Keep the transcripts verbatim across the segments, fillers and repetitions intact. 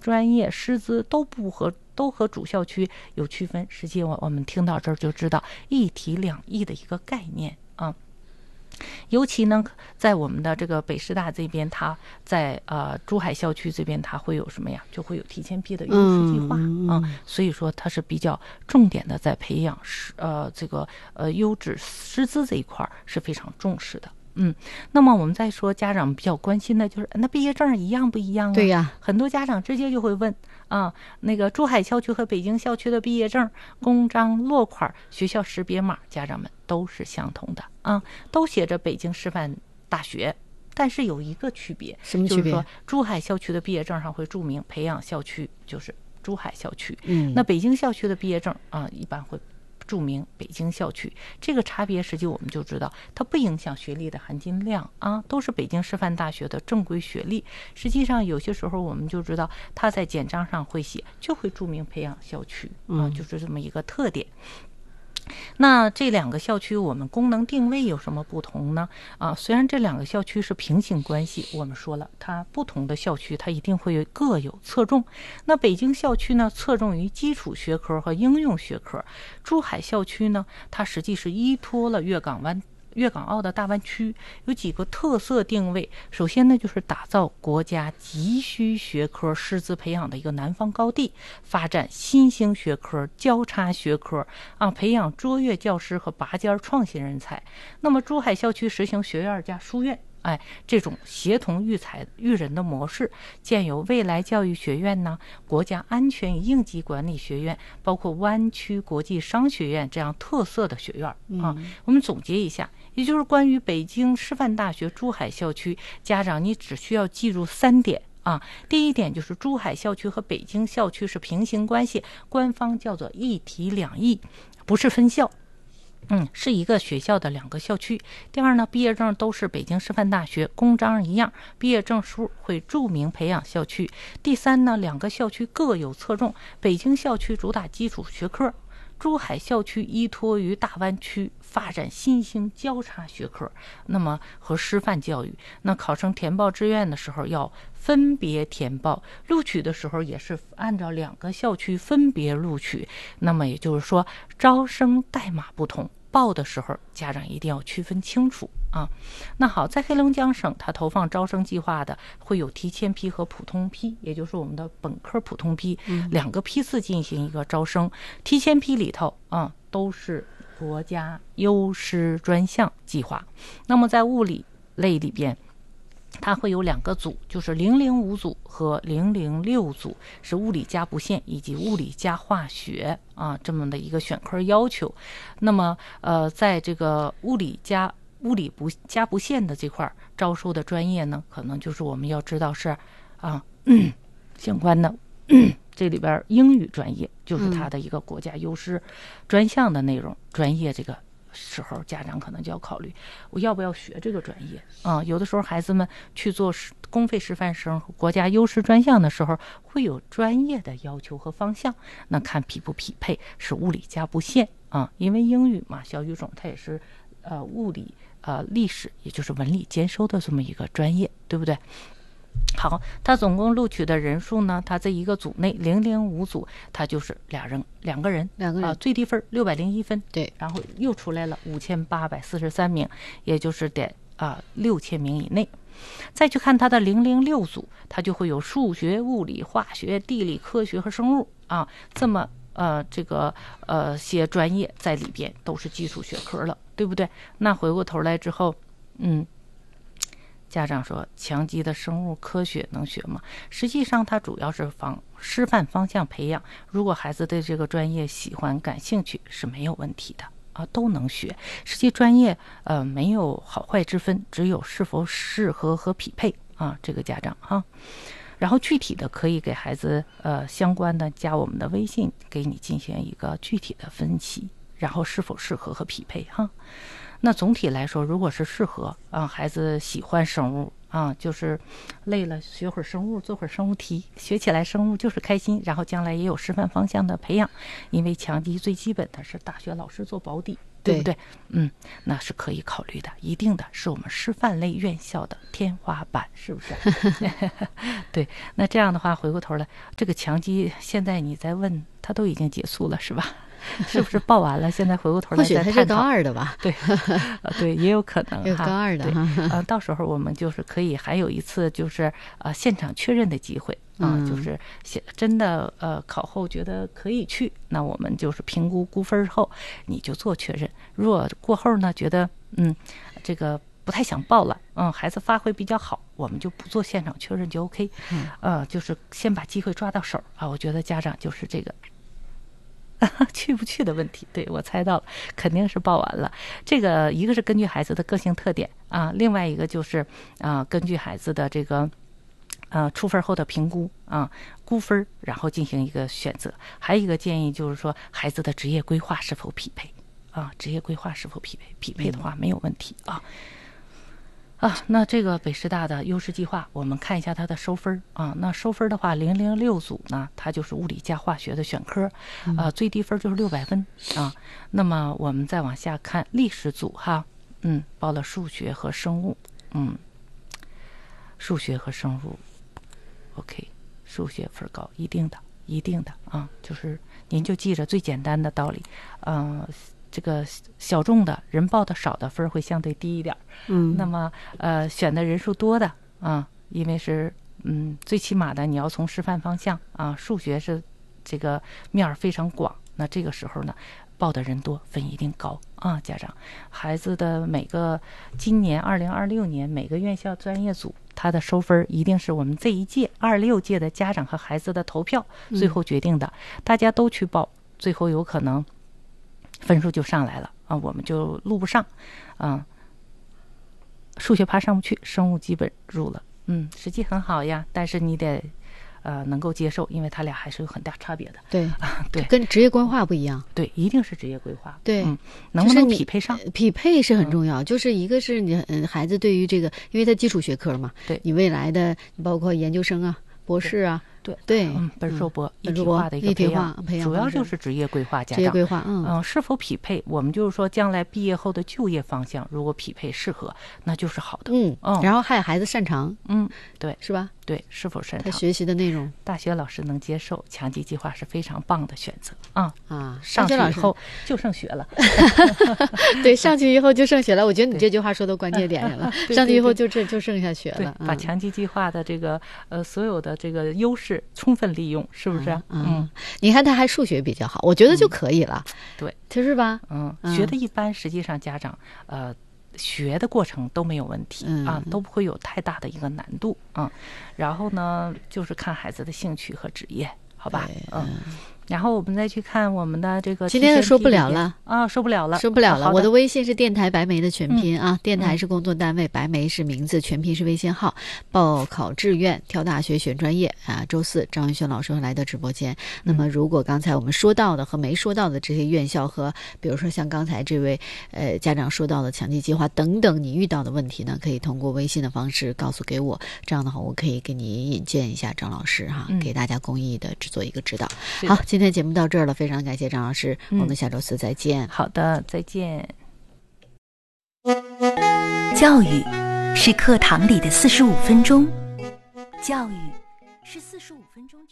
专业师资都不和都和主校区有区分。实际我我们听到这儿就知道一体两翼的一个概念啊。尤其呢，在我们的这个北师大这边，它在呃珠海校区这边，它会有什么呀？就会有提前批的优师计划啊、 嗯嗯所以说它是比较重点的，在培养师呃这个呃优质师资这一块是非常重视的。嗯，那么我们再说家长比较关心的就是那毕业证一样不一样啊？ 对呀， 很多家长直接就会问啊，那个珠海校区和北京校区的毕业证、公章、落款、学校识别码，家长们都是相同的啊，都写着北京师范大学。但是有一个区别， 什么区别？ 就是说珠海校区的毕业证上会注明培养校区就是珠海校区， 嗯， 那北京校区的毕业证啊，一般会注明北京校区。这个差别实际我们就知道，它不影响学历的含金量啊，都是北京师范大学的正规学历。实际上有些时候我们就知道，它在简章上会写，就会注明培养校区啊，就是这么一个特点。那这两个校区我们功能定位有什么不同呢？啊，虽然这两个校区是平行关系，我们说了，它不同的校区它一定会有各有侧重。那北京校区呢，侧重于基础学科和应用学科；珠海校区呢，它实际是依托了粤港湾。粤港澳的大湾区有几个特色定位，首先呢，就是打造国家急需学科师资培养的一个南方高地，发展新兴学科、交叉学科啊，培养卓越教师和拔尖创新人才。那么珠海校区实行学院加书院，哎，这种协同育才育人的模式，建有未来教育学院呢、国家安全与应急管理学院，包括湾区国际商学院这样特色的学院啊。我们总结一下，也就是关于北京师范大学珠海校区，家长你只需要记住三点啊。第一点就是珠海校区和北京校区是平行关系，官方叫做一体两翼，不是分校。嗯，是一个学校的两个校区。第二呢，毕业证都是北京师范大学，公章一样，毕业证书会注明培养校区。第三呢，两个校区各有侧重，北京校区主打基础学科，珠海校区依托于大湾区发展新兴交叉学科，那么和师范教育。那考生填报志愿的时候要分别填报，录取的时候也是按照两个校区分别录取。那么也就是说，招生代码不同，报的时候家长一定要区分清楚啊。那好，在黑龙江省，它投放招生计划的会有提前批和普通批，也就是我们的本科普通批、嗯、两个批次进行一个招生。提前批里头啊，都是国家优师专项计划。那么在物理类里边，它会有两个组，就是零零五组和零零六组，是物理加不限以及物理加化学啊这么的一个选科要求。那么呃，在这个物理加物理不加不限的这块招收的专业呢，可能就是我们要知道是啊、嗯、相关的。嗯、这里边英语专业就是它的一个国家优师专项的内容，嗯、专业这个时候家长可能就要考虑我要不要学这个专业啊、嗯？有的时候孩子们去做公费师范生国家优师专项的时候，会有专业的要求和方向，那看匹不匹配，是物理加不限啊、嗯？因为英语嘛，小语种它也是呃物理呃历史，也就是文理兼收的这么一个专业，对不对？好，他总共录取的人数呢？他这一个组内零零五组，他就是俩人，两个人， 两个人、 呃、最低分六百零一分， 对， 然后又出来了五千八百四十三名，也就是得啊六千名以内。再去看他的零零六组，他就会有数学、物理、化学、地理、科学和生物啊，这么呃这个呃些专业在里边都是基础学科了，对不对？那回过头来之后，嗯。家长说强基的生物科学能学吗？实际上它主要是方师范方向培养，如果孩子对这个专业喜欢感兴趣是没有问题的啊，都能学。实际专业呃没有好坏之分，只有是否适合和匹配啊，这个家长哈、啊。然后具体的可以给孩子呃相关的加我们的微信，给你进行一个具体的分析，然后是否适合和匹配哈。那总体来说，如果是适合啊，孩子喜欢生物啊，就是累了学会儿生物，做会儿生物题，学起来生物就是开心，然后将来也有师范方向的培养。因为强基最基本的是大学老师做保底， 对不对？嗯，那是可以考虑的，一定的是我们师范类院校的天花板，是不是？对，那这样的话，回过头来，这个强基现在你再问，它都已经结束了，是吧？是不是报完了？现在回过头来再探讨。 或许他是高二的吧？ 对，呃，对，也有可能哈。 有高二的哈。 呃，到时候我们就是可以还有一次就是呃现场确认的机会啊、呃，就是真的呃考后觉得可以去，那我们就是评估估分后你就做确认。如果过后呢觉得嗯这个不太想报了，嗯，孩子发挥比较好，我们就不做现场确认就 OK。嗯，呃，就是先把机会抓到手啊。我觉得家长就是这个。去不去的问题，对，我猜到了，肯定是报完了。这个一个是根据孩子的个性特点啊，另外一个就是啊，根据孩子的这个呃出分后的评估啊，估分，然后进行一个选择。还有一个建议就是说，孩子的职业规划是否匹配啊？职业规划是否匹配？匹配的话没有问题啊。啊，那这个北师大的优势计划，我们看一下它的收分啊。那收分的话，零零六组呢，它就是物理加化学的选科，啊，最低分就是六百分啊。那么我们再往下看历史组哈，嗯，报了数学和生物，嗯，数学和生物 ，OK， 数学分高，一定的，一定的啊，就是您就记着最简单的道理，嗯、呃。这个小众的人报的少的分会相对低一点，嗯，那么呃选的人数多的啊，因为是嗯最起码的你要从师范方向啊，数学是这个面儿非常广，那这个时候呢报的人多分一定高啊。家长孩子的每个今年二零二六年每个院校专业组他的收分一定是我们这一届二六届的家长和孩子的投票最后决定的，嗯、大家都去报，最后有可能。分数就上来了啊，我们就录不上，啊，数学怕上不去，生物基本入了，嗯，实际很好呀，但是你得呃能够接受，因为它俩还是有很大差别的。 对啊，对， 跟职业规划不一样。 对，一定是职业规划。 对， 嗯，能不能匹配上？ 就是、匹配是很重要。嗯、就是一个是你嗯孩子对于这个，因为他基础学科嘛， 对你未来的包括研究生啊、博士啊。 对对， 嗯，本硕博一体化的一个培养， 培养主要就是职业规划家长。 职业规划，嗯、 呃，是否匹配？我们就是说，将来毕业后的就业方向，如果匹配适合，那就是好的。 嗯嗯。然后还有孩子擅长， 嗯，对， 是吧？ 对，是否擅长？ 他学习的内容， 大学老师能接受，强基计划是非常棒的选择啊啊！ 上去以后就剩学了。 对，上去以后就剩学了。我觉得你这句话说到关键点上了。上去以后就这就剩下学了。 把强基计划的这个呃所有的这个优势充分利用。是不是？ 嗯，嗯你看他还数学比较好，我觉得就可以了。 嗯、对， 就是吧？ 嗯，学的一般，实际上家长呃学的过程都没有问题、嗯、啊，都不会有太大的一个难度啊。然后呢，就是看孩子的兴趣和职业，好吧？嗯。然后我们再去看我们的这个今天的说不了了啊，说不了了， 说不了了。 啊、 我的微信是电台白梅的全拼、嗯、啊，电台是工作单位， 嗯、 白梅是名字，全拼是微信号。报考志愿、挑大学、选专业啊，周四张文轩老师会来到直播间。嗯、那么，如果刚才我们说到的和没说到的这些院校和，比如说像刚才这位呃家长说到的强基计划等等，你遇到的问题呢，可以通过微信的方式告诉给我，这样的话我可以给你引荐一下张老师哈，嗯、给大家公益的制作一个指导。好，今天节目到这儿了。非常感谢张老师，我们下周四再见。 嗯、好的，再见。 教育是课堂里的四十五分钟，教育是四十五分钟。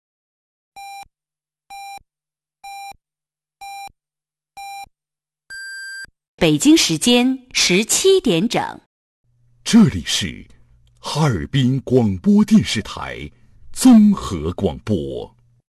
北京时间十七点整， 这里是哈尔滨广播电视台综合广播。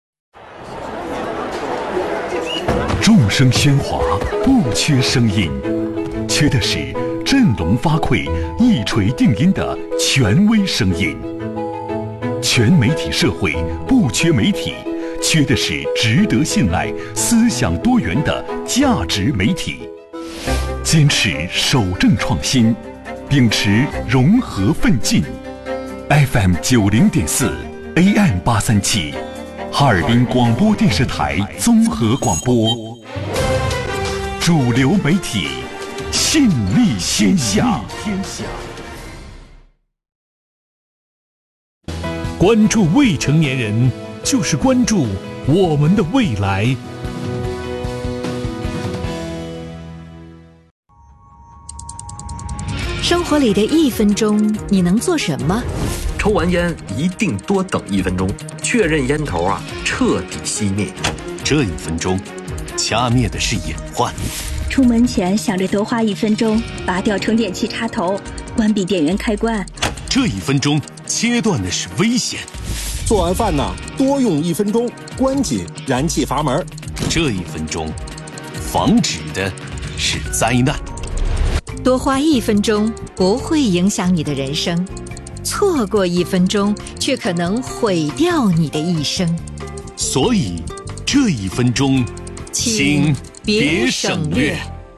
众声喧哗，不缺声音，缺的是振聋发聩、一锤定音的权威声音。全媒体社会不缺媒体，缺的是值得信赖、思想多元的价值媒体。坚持守正创新，秉持融合奋进。F M 九零点四 A M 八三七，哈尔滨广播电视台综合广播。主流媒体，信力天下。 关注未成年人，就是关注我们的未来。 活里的一分钟，你能做什么？ 抽完烟一定多等一分钟，确认烟头啊彻底熄灭。 这一分钟，掐灭的是隐患。 出门前想着多花一分钟，拔掉充电器插头，关闭电源开关。 这一分钟，切断的是危险。 做完饭呢，多用一分钟，关紧燃气阀门。 这一分钟，防止的是灾难。 多花一分钟不会影响你的人生，错过一分钟却可能毁掉你的一生。 所以，这一分钟，请别省略。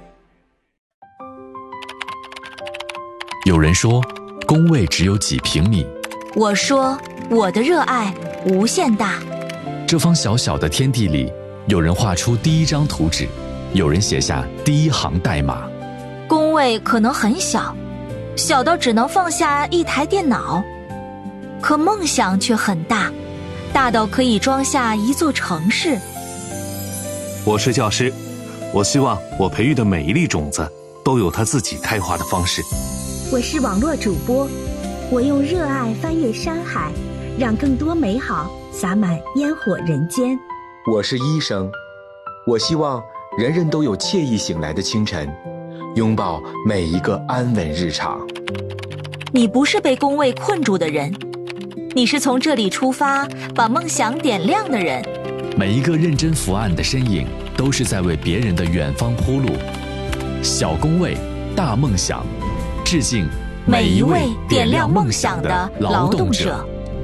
有人说，工位只有几平米。 我说，我的热爱无限大。 这方小小的天地里，有人画出第一张图纸，有人写下第一行代码。 工位可能很小，小到只能放下一台电脑，可梦想却很大，大到可以装下一座城市。 我是教师，我希望我培育的每一粒种子都有它自己开花的方式。 我是网络主播，我用热爱翻越山海，让更多美好洒满烟火人间。 我是医生，我希望人人都有惬意醒来的清晨，拥抱每一个安稳日常。 你不是被工位困住的人，你是从这里出发，把梦想点亮的人。 每一个认真伏案的身影，都是在为别人的远方铺路。小工位，大梦想，致敬每一位点亮梦想的劳动者。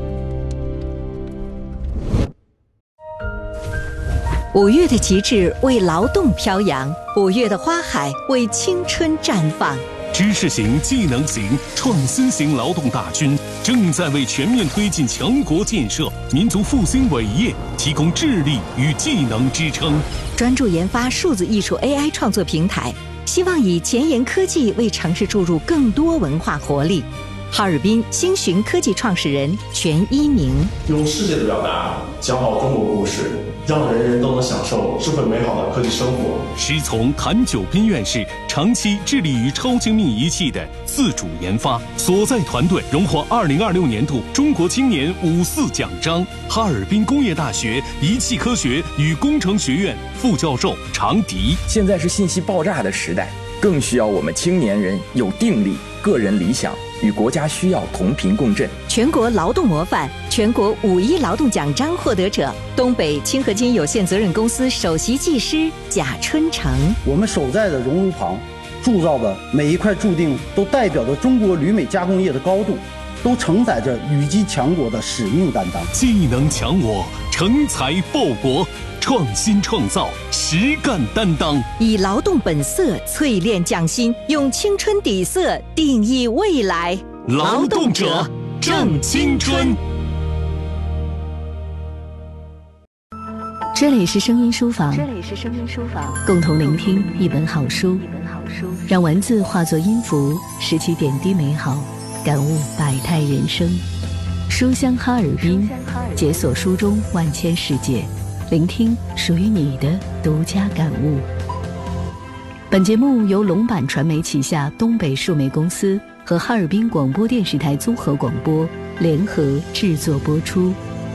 五月的极致为劳动飘扬，五月的花海为青春绽放。 知识型、技能型、创新型劳动大军正在为全面推进强国建设、民族复兴伟业提供智力与技能支撑。 专注研发数字艺术 A I 创作平台，希望以前沿科技为城市注入更多文化活力。哈尔滨星寻科技创始人全一鸣， 用世界的表达讲好中国故事，让人人都能享受智慧美好的科技生活。 师从谭九斌院士长期致力于超精密仪器的自主研发，所在团队荣获二零二六年度中国青年五四奖章。哈尔滨工业大学仪器科学与工程学院副教授常迪， 现在是信息爆炸的时代，更需要我们青年人有定力、个人理想，与国家需要同频共振。 全国劳动模范、全国五一劳动奖章获得者，东北清合金有限责任公司首席技师贾春成。 我们守在的熔炉旁铸造的每一块铸锭，都代表着中国铝镁加工业的高度，都承载着羽击强国的使命担当。 技能强我，成才报国，创新创造，实干担当， 以劳动本色淬炼匠心，用青春底色定义未来。 劳动者正青春。 这里是声音书房， 这里是声音书房， 共同聆听一本好书， 一本好书， 让文字化作音符，拾起点滴美好，感悟百态人生。书香哈尔滨，解锁书中万千世界，聆听属于你的独家感悟。本节目由龙板传媒旗下东北数媒公司和哈尔滨广播电视台综合广播联合制作播出。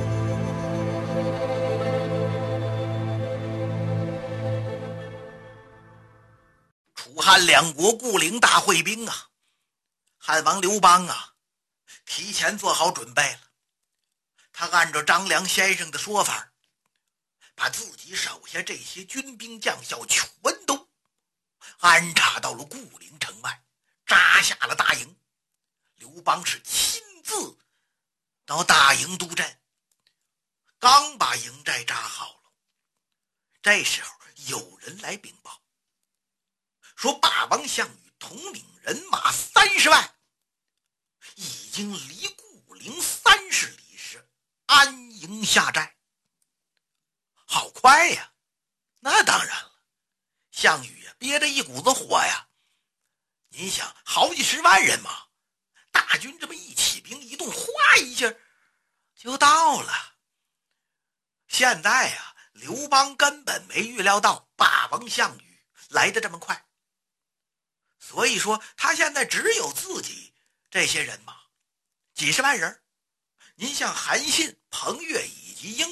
楚汉两国固陵大会兵啊，汉王刘邦啊，提前做好准备了。他按照张良先生的说法，把自己手下这些军兵将校全都安插到了固陵城外，扎下了大营。刘邦是亲自到大营督阵，刚把营寨扎好了，这时候有人来禀报，说霸王项羽统领人马三十万，已经离固陵三十里时安营下寨。好快呀！那当然了，项羽憋着一股子火呀。您想，好几十万人马，大军这么一起兵一动，哗一下就到了。现在呀，刘邦根本没预料到霸王项羽来得这么快， 所以说他现在只有自己这些人嘛，几十万人。您像韩信、彭越以及英